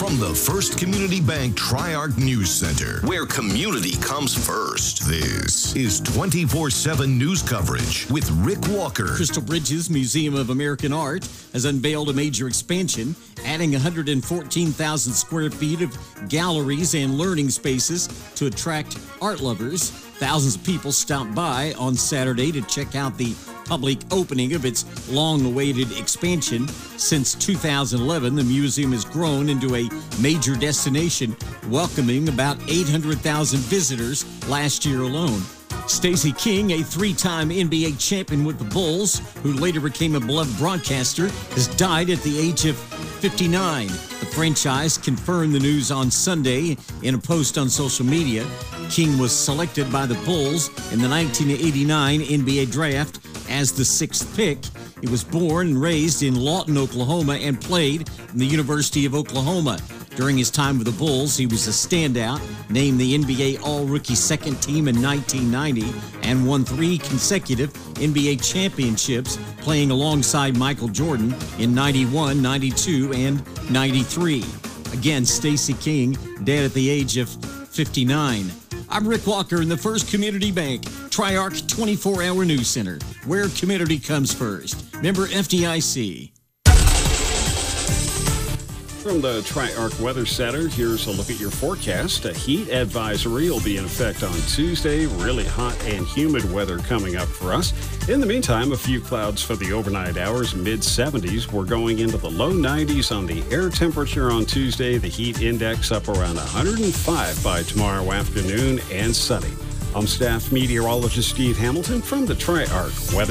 From the First Community Bank Tri-Arc News Center, where community comes first, this is 24/7 news coverage with Rick Walker. Crystal Bridges Museum of American Art has unveiled a major expansion, adding 114,000 square feet of galleries and learning spaces to attract art lovers. Thousands of people stopped by on Saturday to check out the public opening of its long-awaited expansion. Since 2011, the museum has grown into a major destination, welcoming about 800,000 visitors last year alone. Stacey King, a three-time NBA champion with the Bulls, who later became a beloved broadcaster, has died at the age of 59. The franchise confirmed the news on Sunday in a post on social media. King was selected by the Bulls in the 1989 NBA draft as the 6th pick. He was born and raised in Lawton, Oklahoma, and played in the University of Oklahoma. During his time with the Bulls, he was a standout, named the NBA All-Rookie Second Team in 1990, and won 3 consecutive NBA championships, playing alongside Michael Jordan in 91, 92, and 93. Again, Stacey King, dead at the age of 59. I'm Rick Walker in the First Community Bank Tri-Arc 24-hour news center, where community comes first. Member FDIC. From the Tri-Arc Weather Center, here's a look at your forecast. A heat advisory will be in effect on Tuesday. Really hot and humid weather coming up for us. In the meantime, a few clouds for the overnight hours, mid-70s. We're going into the low 90s on the air temperature on Tuesday. The heat index up around 105 by tomorrow afternoon, and sunny. I'm staff meteorologist Steve Hamilton from the Tri-Arc Weather